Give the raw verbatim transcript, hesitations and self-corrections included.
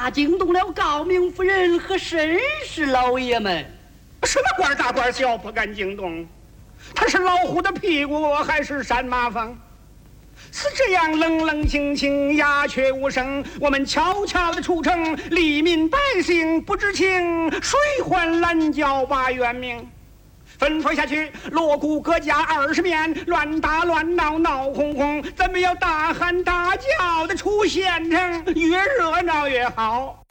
怕惊动了高明夫人和绅士老爷们。 什么官大官小不敢惊动？他是老虎的屁股还是山马房？是这样冷冷清清，鸦雀无声，我们悄悄的出城，黎民百姓不知情，谁还拦轿把冤命？吩咐下去，锣鼓各家二十面，乱打乱闹闹哄哄，咱们要大喊大叫的出县城，越热闹越好。